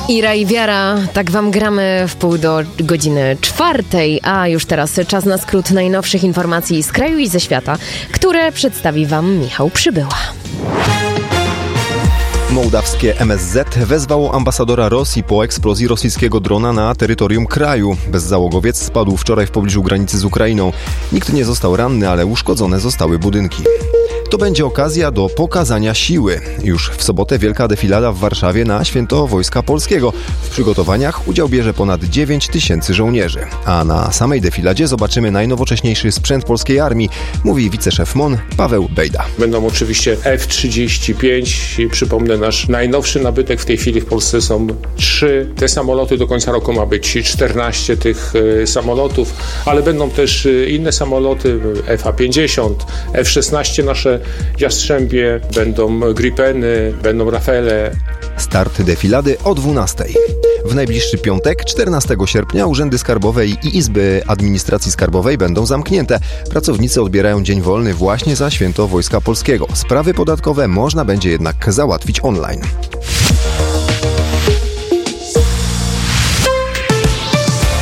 Ira i Wiara, tak wam gramy w 3:30, a już teraz czas na skrót najnowszych informacji z kraju i ze świata, które przedstawi wam Michał Przybyła. Mołdawskie MSZ wezwało ambasadora Rosji po eksplozji rosyjskiego drona na terytorium kraju. Bezzałogowiec spadł wczoraj w pobliżu granicy z Ukrainą. Nikt nie został ranny, ale uszkodzone zostały budynki. To będzie okazja do pokazania siły. Już w sobotę wielka defilada w Warszawie na Święto Wojska Polskiego. W przygotowaniach udział bierze ponad 9 000 żołnierzy. A na samej defiladzie zobaczymy najnowocześniejszy sprzęt polskiej armii, mówi wiceszef MON Paweł Bejda. Będą oczywiście F-35. Przypomnę, nasz najnowszy nabytek w tej chwili w Polsce są 3. Te samoloty do końca roku ma być 14 tych samolotów, ale będą też inne samoloty, F-50, F-16 nasze Jastrzębie, będą Gripeny, będą Rafale. Start defilady o 12:00. W najbliższy piątek, 14 sierpnia, urzędy skarbowe i izby administracji skarbowej będą zamknięte. Pracownicy odbierają dzień wolny właśnie za Święto Wojska Polskiego. Sprawy podatkowe można będzie jednak załatwić online.